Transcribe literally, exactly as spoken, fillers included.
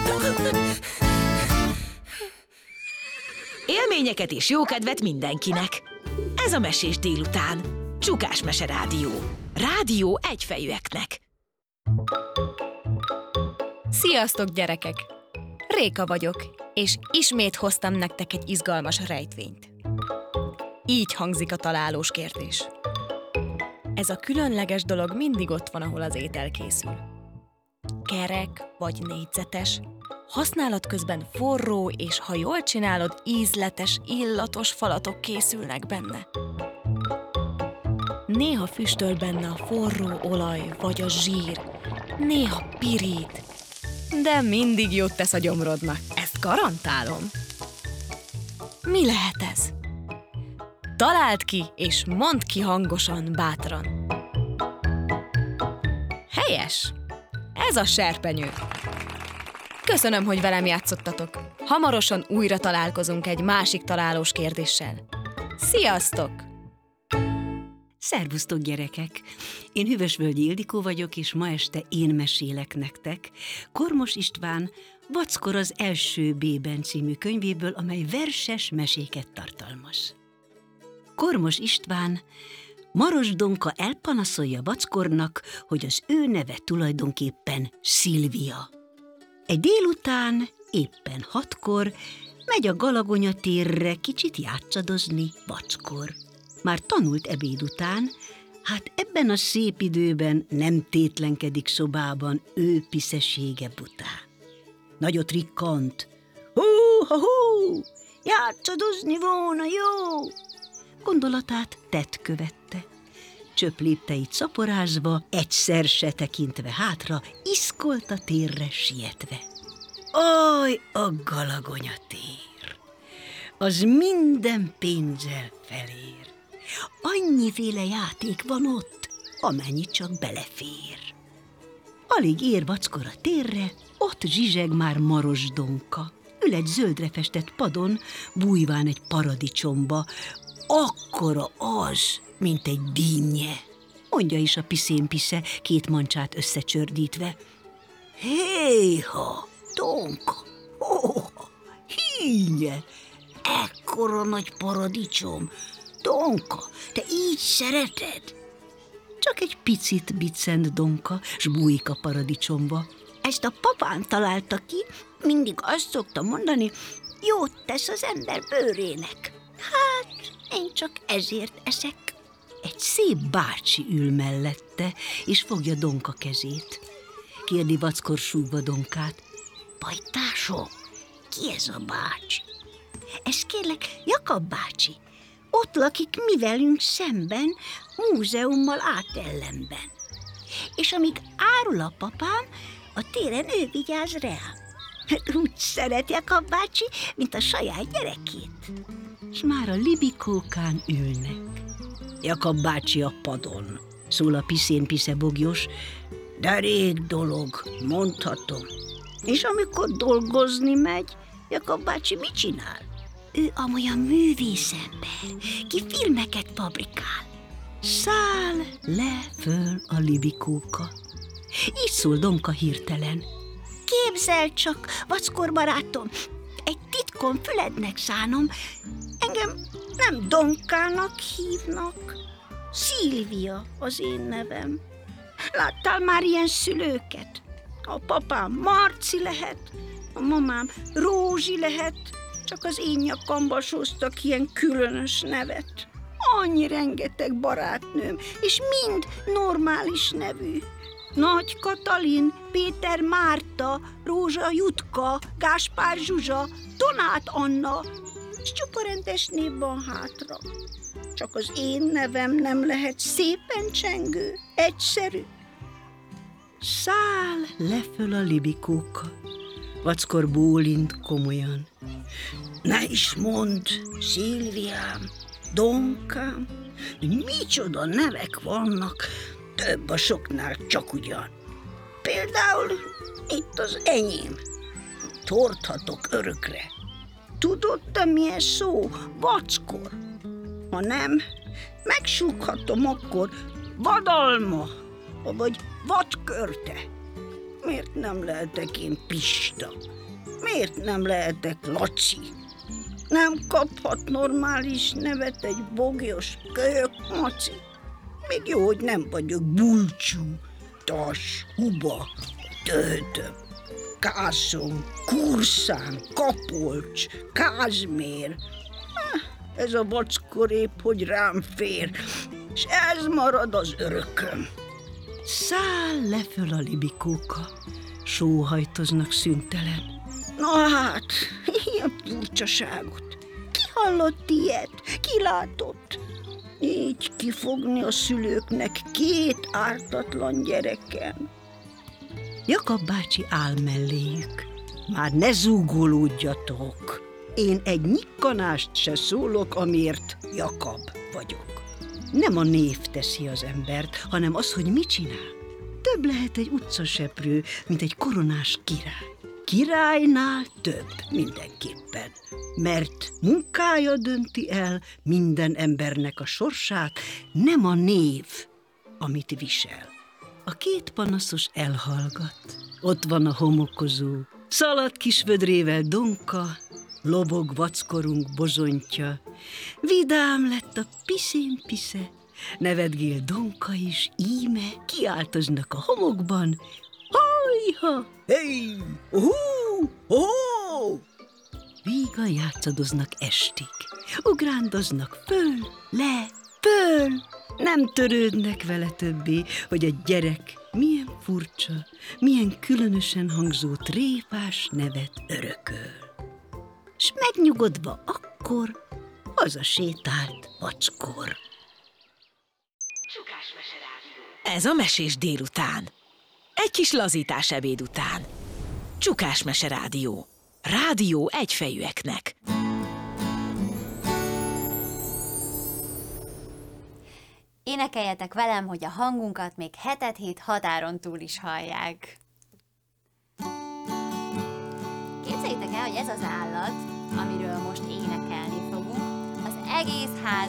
Élményeket és jókedvet mindenkinek. Ez a Mesés délután. Csukás Mese Rádió. Rádió egyfejűeknek. Sziasztok, gyerekek! Réka vagyok, és ismét hoztam nektek egy izgalmas rejtvényt. Így hangzik a találós kérdés. Ez a különleges dolog mindig ott van, ahol az étel készül. Kerek vagy négyzetes, használat közben forró, és ha jól csinálod, ízletes, illatos falatok készülnek benne. Néha füstöl benne a forró olaj vagy a zsír, néha pirít, de mindig jót tesz a gyomrodnak, ezt garantálom. Mi lehet ez? Találd ki, és mondd ki hangosan, bátran. Helyes! Ez a serpenyő. Köszönöm, hogy velem játszottatok. Hamarosan újra találkozunk egy másik találós kérdéssel. Sziasztok! Szervusztok, gyerekek! Én Hűvösvölgyi Ildikó vagyok, és ma este én mesélek nektek Kormos István Vackor az első B-ben című könyvéből, amely verses meséket tartalmaz. Kormos István Maros Donka elpanaszolja Vackornak, hogy az ő neve tulajdonképpen Szilvia. Egy délután, éppen hatkor megy a Galagonya térre kicsit játszadozni Vackor. Már tanult ebéd után, hát ebben a szép időben nem tétlenkedik szobában ő piszesége bután. Nagyot rikkant. Hú-ha-hú, játszadozni volna jó! Gondolatát tett követte. Csöpp lépteit szaporázva, egyszer se tekintve hátra, iszkolt a térre sietve. Aj, a Galagonya tér! Az minden pénzzel felér. Annyiféle játék van ott, amennyi csak belefér. Alig ér Vackor a térre, ott zsizseg már Maros Donka. Ül egy zöldre festett padon, bújván egy paradicsomba. Akkora az, mint egy dinnye, mondja is a piszén-pisze, két mancsát összecsördítve. Héha, Donka, hóha, hínye, ekkora nagy paradicsom. Donka, te így szereted? Csak egy picit biccent Donka, s bújik a paradicsomba. Ezt a papám találta ki, mindig azt szokta mondani, jót tesz az ember bőrének. Hát, én csak ezért eszek. Egy szép bácsi ül mellette, és fogja Donka kezét. Kérdi Vackor súgva Donkát. Pajtásom, ki ez a bácsi? Ez kérlek Jakab bácsi. Ott lakik mi velünk szemben, múzeummal átellenben. És amíg árul a papám, a téren ő vigyáz rám. Úgy szeret Jakab bácsi, mint a saját gyerekét. S már a libikókán ülnek. Jakab bácsi a padon, szól a piszén-pisze bogyos, de rég dolog, mondhatom. És amikor dolgozni megy, Jakab bácsi mit csinál? Ő amolyan művészember, ki filmeket fabrikál. Száll le föl a libikóka. Így szól Donka hirtelen. Képzeld csak, Vackor barátom, egy titkon fülednek szánom. Engem nem Donkának hívnak. Szilvia az én nevem. Láttál már ilyen szülőket? A papám Marci lehet, a mamám Rózsi lehet, csak az én nyakamba soztak ilyen különös nevet. Annyi rengeteg barátnőm, és mind normális nevű. Nagy Katalin, Péter Márta, Rózsa Jutka, Gáspár Zsuzsa, Donát Anna, és csupa rendes név van hátra. Csak az én nevem nem lehet szépen csengő, egyszerű. Száll le föl a libikóka. Vackor bólint komolyan. Ne is mondd, Szilviám, Donkám, micsoda nevek vannak, több a soknál csak ugyan. Például itt az enyém. Torthatok örökre. Tudod, te milyen szó? Vackor. Ha nem, megsúghatom akkor vadalma, vagy vadkörte. Miért nem lehetek én Pista? Miért nem lehetek Laci? Nem kaphat normális nevet egy bogyos kölyök maci? Még jó, hogy nem vagyok Bulcsú, Tas, Huba, Töhötöm, Kászom, Kurszán, Kapolcs, Kázmér. Ez a vackor épp, hogy rám fér, s ez marad az örököm. Száll le föl a libikóka, sóhajtoznak szüntelen. Na hát, ilyen furcsaságot. Ki hallott ilyet? Ki látott? Így kifogni a szülőknek két ártatlan gyereken. Jakab bácsi áll melléjük. Már ne zúgolódjatok. Én egy nyikkanást se szólok, amiért Jakab vagyok. Nem a név teszi az embert, hanem az, hogy mit csinál. Több lehet egy utcaseprő, mint egy koronás király. Királynál több mindenképpen, mert munkája dönti el minden embernek a sorsát, nem a név, amit visel. A két panaszos elhallgat. Ott van a homokozó, szalad kis vödrével Donka, lobog vackorunk bozonytja. Vidám lett a piszén pisze, nevetgél Donka is, íme kiáltoznak a homokban. Hajha! Hey! Uhú! Ohó! Vígan játszadoznak estig, ugrándoznak föl, le, föl. Nem törődnek vele többé, hogy a gyerek milyen furcsa, milyen különösen hangzó tréfás nevet örököl. S megnyugodva akkor hazasétált vackor. Ez a Mesés délután. Egy kis lazítás ebéd után. Csukás Mese Rádió. Rádió egyfejűeknek. Énekeljetek velem, hogy a hangunkat még hetet hét határon túl is hallják. Képzeljétek el, hogy ez az állat, amiről most énekelni fogunk, az egész ház